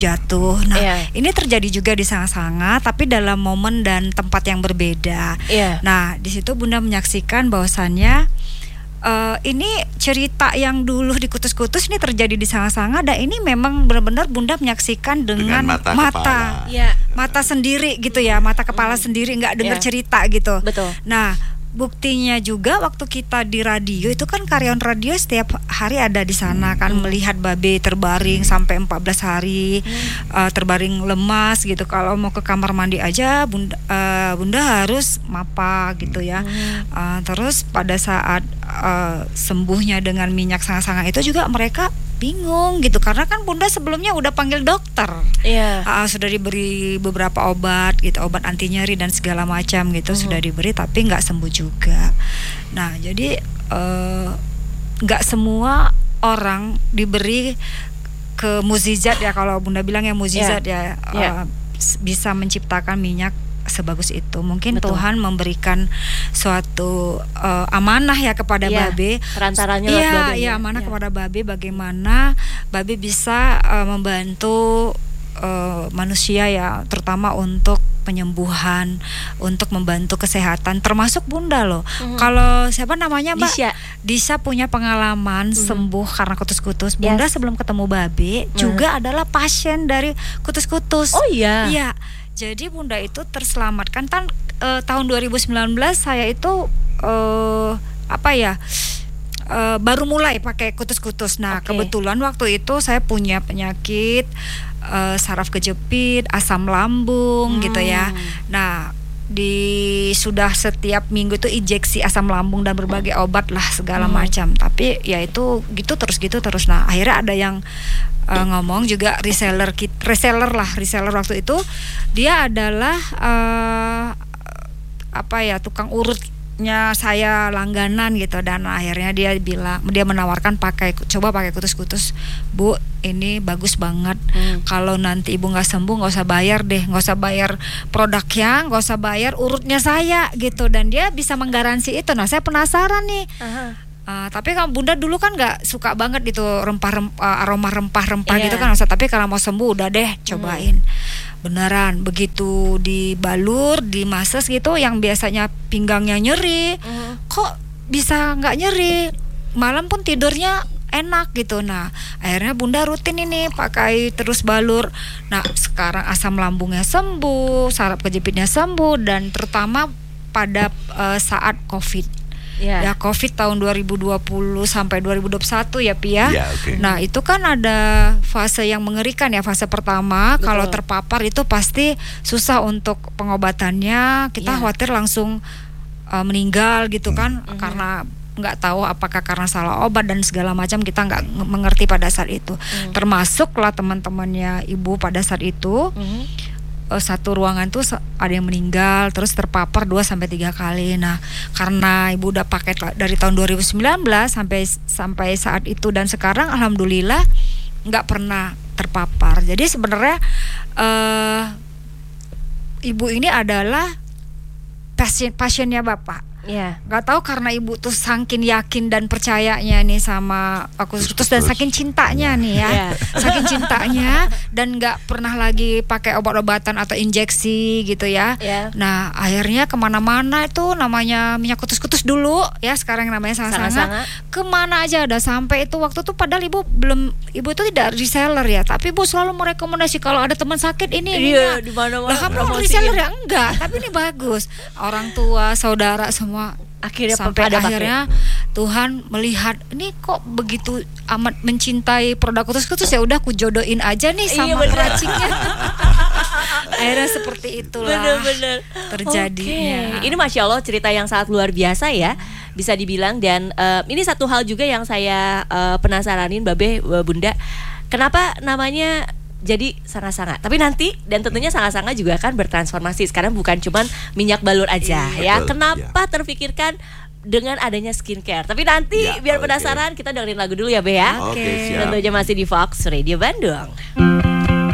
jatuh. Nah, ini terjadi juga di Sanga-Sanga, tapi dalam momen dan tempat yang berbeda. Nah, di situ Bunda menyaksikan bahwasannya ini cerita yang dulu di Kutus-Kutus ini terjadi di Sanga-Sanga, dan ini memang benar-benar Bunda menyaksikan dengan mata sendiri gitu ya, mata kepala sendiri, nggak dengar cerita gitu. Betul. Nah, buktinya juga waktu kita di radio itu kan karyawan radio setiap hari ada di sana kan, melihat Babe terbaring sampai 14 hari, terbaring lemas gitu. Kalau mau ke kamar mandi aja Bunda harus mapa gitu ya. Terus pada saat sembuhnya dengan minyak Sanga-Sanga itu juga mereka bingung gitu, karena kan Bunda sebelumnya udah panggil dokter, sudah diberi beberapa obat gitu, obat anti nyeri dan segala macam gitu, sudah diberi tapi nggak sembuh juga. Nah, jadi nggak semua orang diberi ke mukjizat ya, kalau Bunda bilang ya mukjizat bisa menciptakan minyak sebagus itu. Mungkin Tuhan memberikan suatu amanah ya kepada Babe, perantaranya Babe. Amanah kepada Babe, bagaimana Babe bisa membantu manusia ya, terutama untuk penyembuhan, untuk membantu kesehatan, termasuk Bunda loh. Kalau siapa namanya Mbak? Disha punya pengalaman sembuh karena Kutus-Kutus. Bunda sebelum ketemu Babe juga adalah pasien dari Kutus-Kutus. Oh iya. Iya. Jadi Bunda itu terselamatkan tahun 2019 saya itu baru mulai pakai Kutus-Kutus. Nah, kebetulan waktu itu saya punya penyakit saraf kejepit, asam lambung gitu ya. Nah, sudah setiap minggu itu injeksi asam lambung dan berbagai obat lah segala macam. Tapi ya itu gitu terus. Nah, akhirnya ada yang ngomong juga reseller waktu itu, dia adalah tukang urutnya saya langganan gitu, dan akhirnya dia menawarkan coba pakai Kutus-Kutus, Bu, ini bagus banget. Kalau nanti Ibu nggak sembuh, nggak usah bayar deh, nggak usah bayar produknya, nggak usah bayar urutnya saya gitu, dan dia bisa menggaransi itu. Nah, saya penasaran nih. Tapi kalau Bunda dulu kan nggak suka banget itu aroma rempah-rempah gitu kan, tapi kalau mau sembuh udah deh cobain. Beneran begitu dibalur, dimases gitu, yang biasanya pinggangnya nyeri, kok bisa nggak nyeri, malam pun tidurnya enak gitu. Nah, akhirnya Bunda rutin ini pakai terus balur. Nah, sekarang asam lambungnya sembuh, saraf kejepitnya sembuh, dan terutama pada saat COVID. Ya, COVID tahun 2020 sampai 2021 ya Pi ya. Nah, itu kan ada fase yang mengerikan ya, fase pertama. Kalau terpapar itu pasti susah untuk pengobatannya. Kita khawatir langsung meninggal gitu kan, karena nggak tahu apakah karena salah obat dan segala macam, kita nggak mengerti pada saat itu. Termasuklah teman-temannya Ibu pada saat itu. Satu ruangan tuh ada yang meninggal, terus terpapar 2-3 kali. Nah, karena Ibu udah pakai dari tahun 2019 sampai saat itu dan sekarang, alhamdulillah nggak pernah terpapar. Jadi sebenarnya Ibu ini adalah pasiennya Bapak. Nggak tahu karena Ibu tuh saking yakin dan percayanya nih sama Kutus-Kutus, dan saking cintanya nih ya, saking cintanya, dan nggak pernah lagi pakai obat-obatan atau injeksi gitu ya. Nah, akhirnya kemana-mana itu namanya minyak Kutus-Kutus dulu ya, sekarang namanya Sanga-Sanga. Kemana aja ada, sampai itu waktu tuh padahal Ibu itu tidak reseller ya, tapi Ibu selalu merekomendasi kalau ada teman sakit ini minyak. Di mana-mana. Lah, kamu reseller ya? Enggak, tapi ini bagus. Orang tua, saudara semua akhirnya sampai akhirnya Tuhan melihat ini kok begitu amat mencintai produk Kutus-Kutus, ya udah ku jodohin aja nih sama peraciknya. Akhirnya seperti itulah bener-bener terjadinya. Ini Masya Allah cerita yang sangat luar biasa ya, bisa dibilang. Dan ini satu hal juga yang saya penasaranin Babe, Bunda, kenapa namanya jadi Sanga-Sanga, tapi nanti dan tentunya Sanga-Sanga juga akan bertransformasi. Sekarang bukan cuman minyak balur aja ya. Kenapa terfikirkan dengan adanya skincare? Tapi nanti biar penasaran, kita dengerin lagu dulu ya Be ya. Siap. Tentunya masih di Fox Radio Bandung.